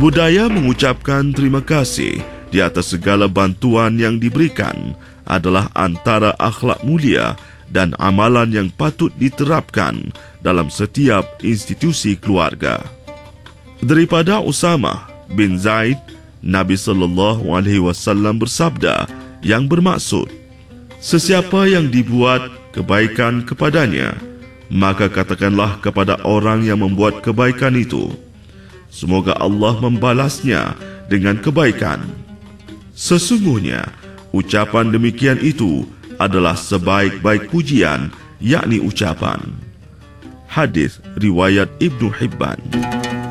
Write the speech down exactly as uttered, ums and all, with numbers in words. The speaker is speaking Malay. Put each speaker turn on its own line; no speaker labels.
Budaya mengucapkan terima kasih di atas segala bantuan yang diberikan adalah antara akhlak mulia dan amalan yang patut diterapkan dalam setiap institusi keluarga. Daripada Usamah bin Zaid, Nabi sallallahu alaihi wasallam bersabda yang bermaksud, sesiapa yang dibuat kebaikan kepadanya, maka katakanlah kepada orang yang membuat kebaikan itu, semoga Allah membalasnya dengan kebaikan. Sesungguhnya ucapan demikian itu adalah sebaik-baik pujian, yakni ucapan. Hadis riwayat Ibnu Hibban.